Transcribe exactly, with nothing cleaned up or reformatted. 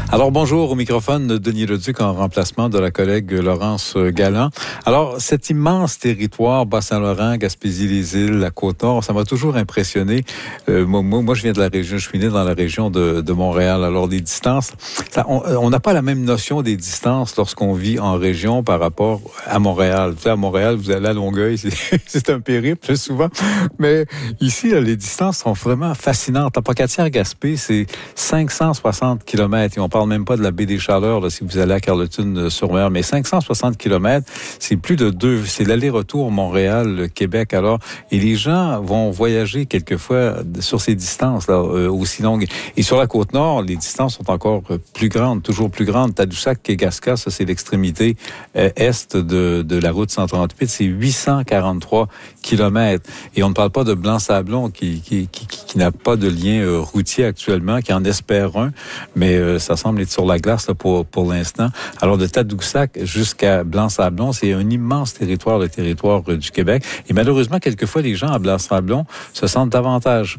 Alors bonjour, au microphone de Denis Leduc en remplacement de la collègue Laurence Galland. Alors cet immense territoire, Bas-Saint-Laurent, Gaspésie-les-Îles, la Côte-Nord, ça m'a toujours impressionné. Euh, moi, moi, je viens de la région, je suis né dans la région de, de Montréal. Alors des distances, ça, on n'a pas la même notion des distances lorsqu'on vit en région par rapport à Montréal. Vous savez, à Montréal, vous allez à Longueuil, c'est, c'est un périple souvent. Mais ici, là, les distances sont vraiment fascinantes. En Pocatière-Gaspé, c'est cinq cent soixante kilomètres. Et on parle même pas de la baie des Chaleurs, là, si vous allez à Carleton-sur-Mer. Mais cinq cent soixante kilomètres, c'est plus de deux, c'est l'aller-retour Montréal-Québec. Alors, et les gens vont voyager quelquefois sur ces distances, là, euh, aussi longues. Et sur la Côte-Nord, les distances sont encore plus grandes, toujours plus grandes. Tadoussac-Kayegaska, ça, c'est l'extrémité euh, est de, de la route cent trente-huit. C'est huit cent quarante-trois kilomètres. Et on ne parle pas de Blanc-Sablon, qui, qui, qui, qui n'a pas de lien euh, routier actuellement, qui en espère un, mais euh, ça semble être sur la glace là, pour, pour l'instant. Alors, de Tadoussac jusqu'à Blanc-Sablon, c'est un immense territoire, le territoire euh, du Québec. Et malheureusement, quelquefois, les gens à Blanc-Sablon se sentent davantage